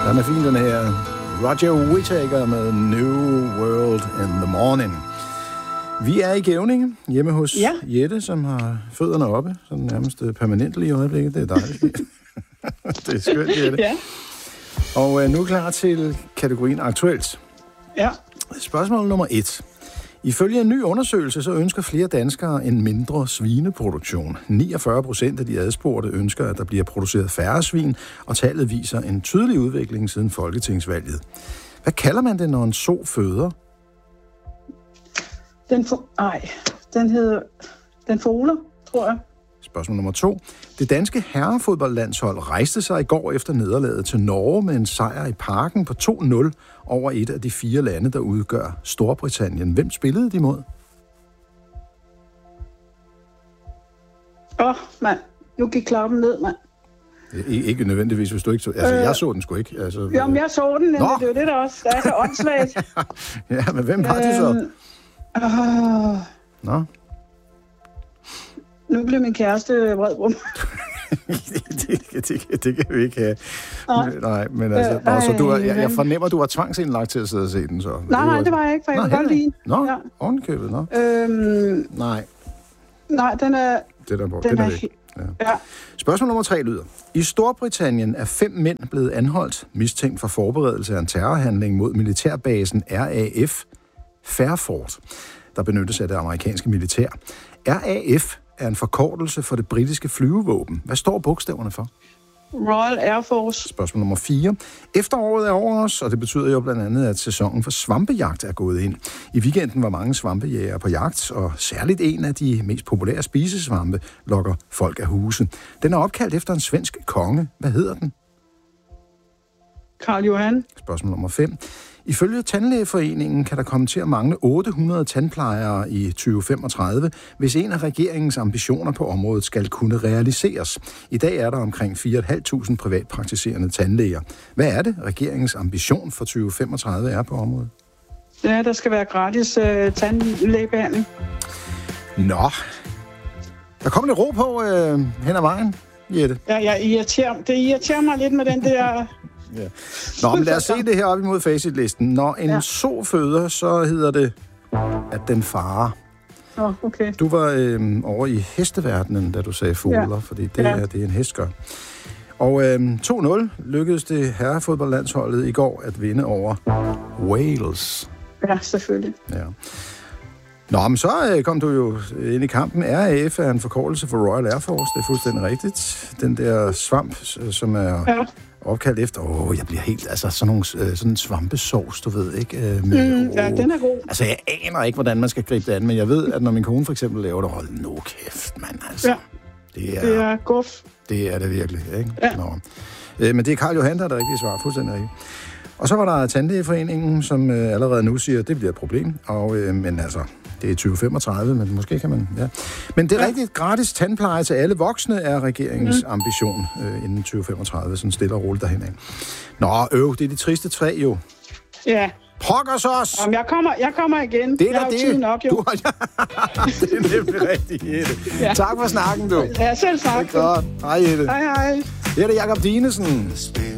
Den er fin, den her. Roger Whittaker med New World in the Morning. Vi er i Gævninge, hjemme hos Jette, som har fødderne oppe, sådan nærmest permanent lige i øjeblikket. Det er dejligt. Det er skønt, Jette. Ja. Og nu er klar til kategorien aktuelt. Ja. Spørgsmål nummer 1. Ifølge en ny undersøgelse, så ønsker flere danskere en mindre svineproduktion. 49% af de adspurgte ønsker, at der bliver produceret færre svin, og tallet viser en tydelig udvikling siden folketingsvalget. Hvad kalder man det, når en so føder? Den foler, tror jeg. Spørgsmål nummer 2. Det danske herrefodboldlandshold rejste sig i går efter nederlaget til Norge med en sejr i Parken på 2-0 over et af de 4 lande, der udgør Storbritannien. Hvem spillede de mod? Mand. Nu gik klappen ned, mand. Ikke nødvendigvis, hvis du ikke så... Altså, jeg så den sgu ikke. Altså, jamen, jeg så den, men det er jo det, der også der er så åndssvagt. Ja, men hvem var de så? Nå? Nu bliver min kæreste vred på mig. det kan vi ikke have. Nej, men altså... så jeg fornemmer, du var tvangsindlagt til at sidde og se den, så... Nej, det var jeg ikke, for jeg kunne godt lide. Nå, ovenkøbet, nå. Nej, den er... Den er væk. Ja. Spørgsmål nummer 3 lyder. I Storbritannien er 5 mænd blevet anholdt, mistænkt for forberedelse af en terrorhandling mod militærbasen RAF Fairford, der benyttes af det amerikanske militær. RAF er en forkortelse for det britiske flyvevåben. Hvad står bogstaverne for? Royal Air Force. Spørgsmål nummer 4. Efteråret er over os, og det betyder jo blandt andet, at sæsonen for svampejagt er gået ind. I weekenden var mange svampejægere på jagt, og særligt en af de mest populære spisesvampe lokker folk af huse. Den er opkaldt efter en svensk konge. Hvad hedder den? Karl Johan. Spørgsmål nummer 5. Ifølge Tandlægeforeningen kan der komme til at mangle 800 tandplejere i 2035, hvis en af regeringens ambitioner på området skal kunne realiseres. I dag er der omkring 4.500 privatpraktiserende tandlæger. Hvad er det, regeringens ambition for 2035 er på området? Ja, der skal være gratis tandlægebehandling. Nå, der kommer lidt ro på hen ad vejen, Jette. Ja, det irriterer mig lidt med den der... Ja. Nå, men lad os se det her op imod facitlisten. Når en so føder, så hedder det, at den farer. Okay. Du var over i hesteverdenen, da du sagde fogler, fordi det er en hest gør. Og 2-0 lykkedes det herrefodboldlandsholdet i går at vinde over Wales. Ja, selvfølgelig. Ja. Nå, men så kom du jo ind i kampen. RAF er en forkortelse for Royal Air Force, det er fuldstændig rigtigt. Den der svamp, som er opkaldt efter... jeg bliver helt... Altså, sådan en svampesauce, du ved, ikke? Ja, den er god. Altså, jeg aner ikke, hvordan man skal gribe det an, men jeg ved, at når min kone for eksempel laver det, hold nu kæft, mand, altså. Ja, det er guf. Det er det virkelig, ikke? Ja. Nå. Men det er Karl Johan, der er det rigtige svar, fuldstændig rigtigt. Og så var der Tandlægeforeningen, som allerede nu siger, at det bliver et problem. Men altså, det er 2035, men måske kan man... Ja. Men det er rigtigt, gratis tandpleje til alle voksne er regeringens ambition inden 2035, sådan stille og roligt derhen af. Nå, det er de triste 3 jo. Ja. Pokkers os! Jamen, jeg kommer igen. Det er jeg det. Nok, jo. Det er nemlig rigtigt, Jette. Ja. Tak for snakken, du. Ja, selv tak. Det er godt. Hej, Jette. Hej. Det er det Jakob Dinesen.